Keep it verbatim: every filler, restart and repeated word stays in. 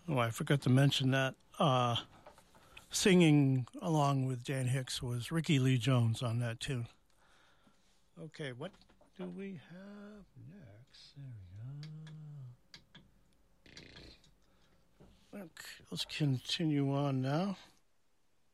Oh, I forgot to mention that uh, singing along with Dan Hicks was Ricky Lee Jones on that tune. Okay, what do we have next? There we go. Okay, let's continue on now.